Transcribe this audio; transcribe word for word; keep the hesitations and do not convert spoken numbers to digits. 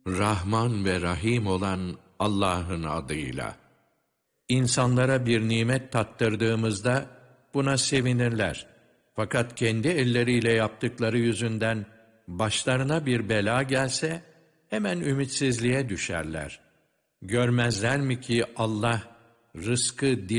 Rahman ve Rahim olan Allah'ın adıyla. İnsanlara bir nimet tattırdığımızda buna sevinirler. Fakat kendi elleriyle yaptıkları yüzünden başlarına bir bela gelse hemen ümitsizliğe düşerler. Görmezler mi ki Allah rızkı